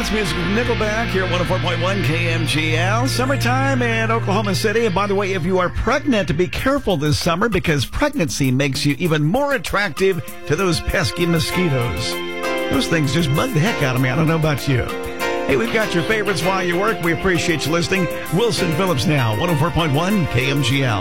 That's music from Nickelback here at 104.1 KMGL. Summertime in Oklahoma City. And by the way, if you are pregnant, be careful this summer because pregnancy makes you even more attractive to those pesky mosquitoes. Those things just bug the heck out of me. I don't know about you. Hey, we've got your favorites while you work. We appreciate you listening. Wilson Phillips now, 104.1 KMGL.